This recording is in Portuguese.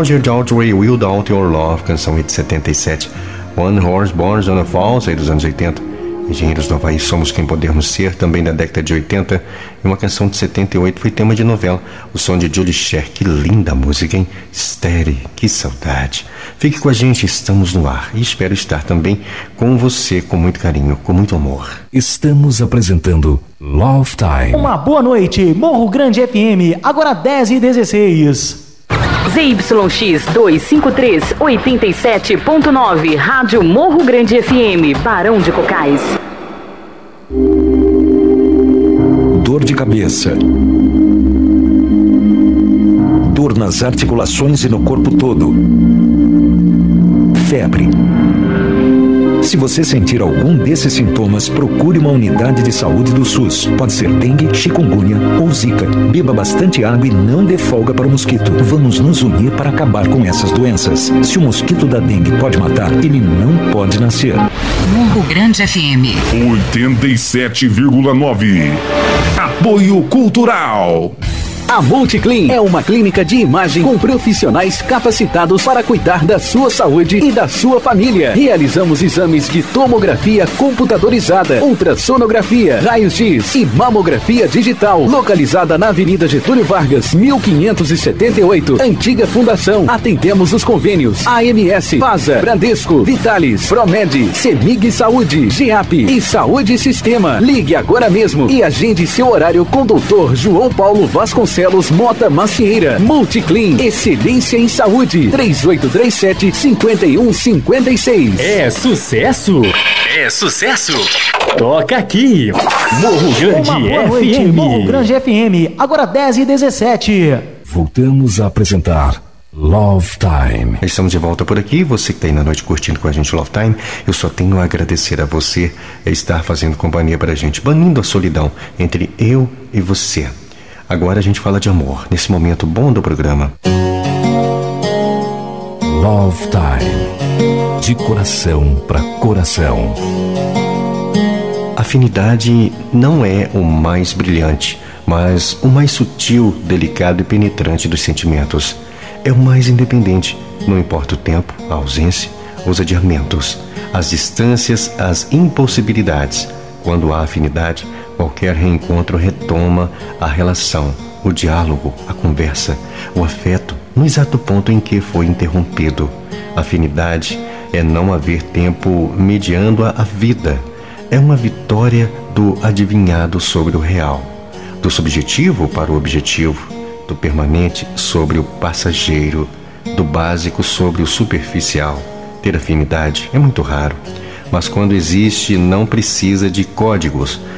Roger Daltrey, Without Your Love, canção de 77. One Horse Born on a Falls, aí dos anos 80. Engenheiros do Havaí, Somos Quem Podemos Ser, também da década de 80. E uma canção de 78 foi tema de novela, o som de Julie Cher. Que linda música, hein? Steady, que saudade. Fique com a gente, estamos no ar. E espero estar também com você, com muito carinho, com muito amor. Estamos apresentando Love Time. Uma boa noite, Morro Grande FM, agora 10h16. ZYX 253, 87.9, Rádio Morro Grande FM, Barão de Cocais. Dor de cabeça. Dor nas articulações e no corpo todo. Febre. Se você sentir algum desses sintomas, procure uma unidade de saúde do SUS. Pode ser dengue, chikungunya ou zika. Beba bastante água e não dê folga para o mosquito. Vamos nos unir para acabar com essas doenças. Se o mosquito da dengue pode matar, ele não pode nascer. Morro Grande FM 87,9. Apoio Cultural. A Multiclean é uma clínica de imagem com profissionais capacitados para cuidar da sua saúde e da sua família. Realizamos exames de tomografia computadorizada, ultrassonografia, raios-x e mamografia digital. Localizada na Avenida Getúlio Vargas, 1578, Antiga Fundação. Atendemos os convênios AMS, FASA, Bradesco, Vitalis, Promed, Semig Saúde, GIAP e Saúde Sistema. Ligue agora mesmo e agende seu horário com o Dr. João Paulo Vasconcelos Mota Macieira. Multiclean, excelência em saúde. 3837-5156. É sucesso? É sucesso! Toca aqui, Morro Grande Uma boa FM. Noite, Morro Grande FM, agora 10h17. Voltamos a apresentar Love Time. Estamos de volta por aqui. Você que está aí na noite curtindo com a gente Love Time, eu só tenho a agradecer a você estar fazendo companhia para a gente, banindo a solidão entre eu e você. Agora a gente fala de amor, nesse momento bom do programa. Love Time. De coração para coração. Afinidade não é o mais brilhante, mas o mais sutil, delicado e penetrante dos sentimentos. É o mais independente, não importa o tempo, a ausência, os adiamentos, as distâncias, as impossibilidades. Quando há afinidade, qualquer reencontro retoma a relação, o diálogo, a conversa, o afeto, no exato ponto em que foi interrompido. Afinidade é não haver tempo mediando a vida. É uma vitória do adivinhado sobre o real, do subjetivo para o objetivo, do permanente sobre o passageiro, do básico sobre o superficial. Ter afinidade é muito raro, mas quando existe não precisa de códigos,